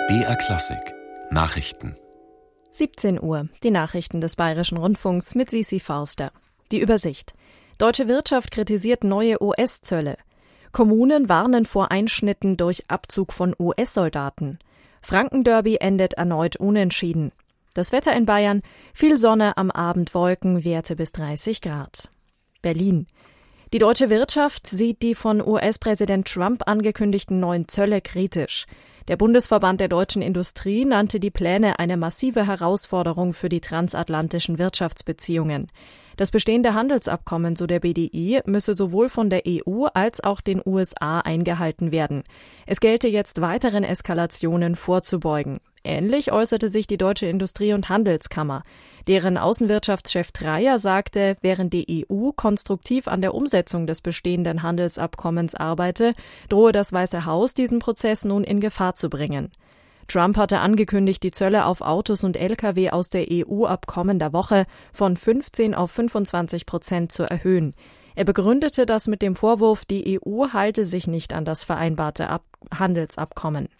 BR Klassik Nachrichten. 17 Uhr, die Nachrichten des Bayerischen Rundfunks mit Sisi Forster. Die Übersicht. Deutsche Wirtschaft kritisiert neue US-Zölle. Kommunen warnen vor Einschnitten durch Abzug von US-Soldaten. Frankenderby endet erneut unentschieden. Das Wetter in Bayern, viel Sonne, am Abend Wolken, Werte bis 30 Grad. Berlin. Die deutsche Wirtschaft sieht die von US-Präsident Trump angekündigten neuen Zölle kritisch. Der Bundesverband der deutschen Industrie nannte die Pläne eine massive Herausforderung für die transatlantischen Wirtschaftsbeziehungen. Das bestehende Handelsabkommen, so der BDI, müsse sowohl von der EU als auch den USA eingehalten werden. Es gelte jetzt, weiteren Eskalationen vorzubeugen. Ähnlich äußerte sich die Deutsche Industrie- und Handelskammer. Deren Außenwirtschaftschef Dreyer sagte, während die EU konstruktiv an der Umsetzung des bestehenden Handelsabkommens arbeite, drohe das Weiße Haus, diesen Prozess nun in Gefahr zu bringen. Trump hatte angekündigt, die Zölle auf Autos und Lkw aus der EU ab kommender Woche von 15 auf 25% zu erhöhen. Er begründete das mit dem Vorwurf, die EU halte sich nicht an das vereinbarte Handelsabkommen.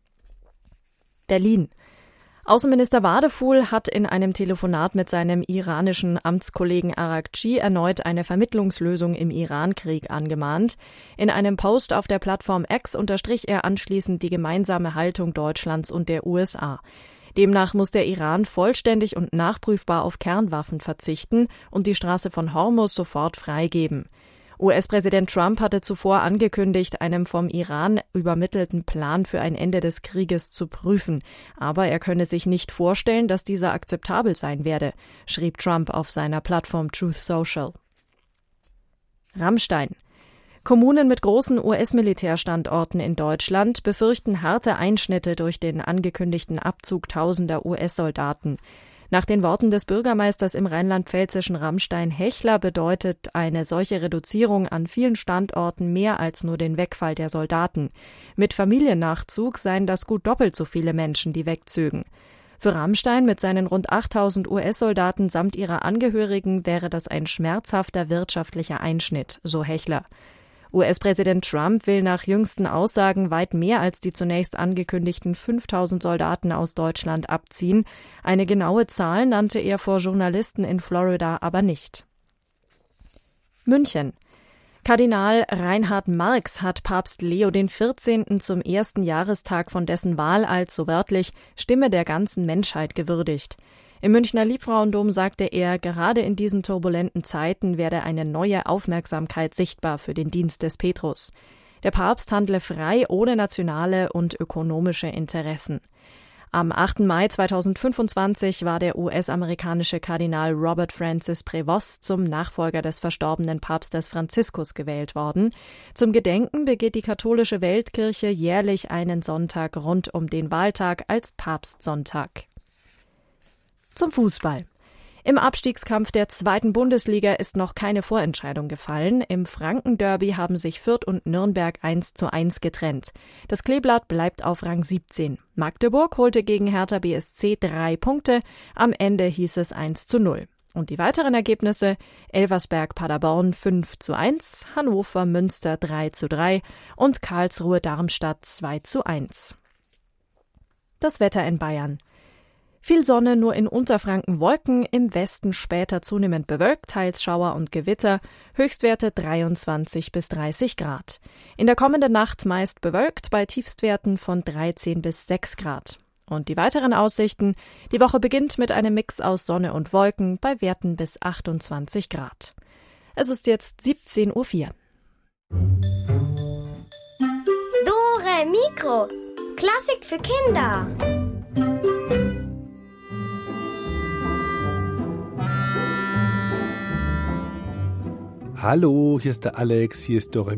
Berlin. Außenminister Wadefuhl hat in einem Telefonat mit seinem iranischen Amtskollegen Araghchi erneut eine Vermittlungslösung im Iran-Krieg angemahnt. In einem Post auf der Plattform X unterstrich er anschließend die gemeinsame Haltung Deutschlands und der USA. Demnach muss der Iran vollständig und nachprüfbar auf Kernwaffen verzichten und die Straße von Hormuz sofort freigeben. US-Präsident Trump hatte zuvor angekündigt, einen vom Iran übermittelten Plan für ein Ende des Krieges zu prüfen. Aber er könne sich nicht vorstellen, dass dieser akzeptabel sein werde, schrieb Trump auf seiner Plattform Truth Social. Rammstein. Kommunen mit großen US-Militärstandorten in Deutschland befürchten harte Einschnitte durch den angekündigten Abzug tausender US-Soldaten. Nach den Worten des Bürgermeisters im rheinland-pfälzischen Rammstein-Hechler bedeutet eine solche Reduzierung an vielen Standorten mehr als nur den Wegfall der Soldaten. Mit Familiennachzug seien das gut doppelt so viele Menschen, die wegzögen. Für Rammstein mit seinen rund 8000 US-Soldaten samt ihrer Angehörigen wäre das ein schmerzhafter wirtschaftlicher Einschnitt, so Hechler. US-Präsident Trump will nach jüngsten Aussagen weit mehr als die zunächst angekündigten 5000 Soldaten aus Deutschland abziehen. Eine genaue Zahl nannte er vor Journalisten in Florida aber nicht. München. Kardinal Reinhard Marx hat Papst Leo XIV. Zum ersten Jahrestag von dessen Wahl als, so wörtlich, Stimme der ganzen Menschheit gewürdigt. Im Münchner Liebfrauendom sagte er, gerade in diesen turbulenten Zeiten werde eine neue Aufmerksamkeit sichtbar für den Dienst des Petrus. Der Papst handle frei, ohne nationale und ökonomische Interessen. Am 8. Mai 2025 war der US-amerikanische Kardinal Robert Francis Prevost zum Nachfolger des verstorbenen Papstes Franziskus gewählt worden. Zum Gedenken begeht die katholische Weltkirche jährlich einen Sonntag rund um den Wahltag als Papstsonntag. Zum Fußball. Im Abstiegskampf der 2. Bundesliga ist noch keine Vorentscheidung gefallen. Im Frankenderby haben sich Fürth und Nürnberg 1:1 getrennt. Das Kleeblatt bleibt auf Rang 17. Magdeburg holte gegen Hertha BSC 3 Punkte. Am Ende hieß es 1:0. Und die weiteren Ergebnisse: Elversberg-Paderborn 5:1, Hannover-Münster 3:3 und Karlsruhe-Darmstadt 2:1. Das Wetter in Bayern. Viel Sonne, nur in Unterfranken Wolken, im Westen später zunehmend bewölkt, teils Schauer und Gewitter, Höchstwerte 23 bis 30 Grad. In der kommenden Nacht meist bewölkt, bei Tiefstwerten von 13 bis 6 Grad. Und die weiteren Aussichten: Die Woche beginnt mit einem Mix aus Sonne und Wolken, bei Werten bis 28 Grad. Es ist jetzt 17:04 Uhr. Dore Mikro. Klassik für Kinder. Hallo, hier ist der Alex, hier ist Dore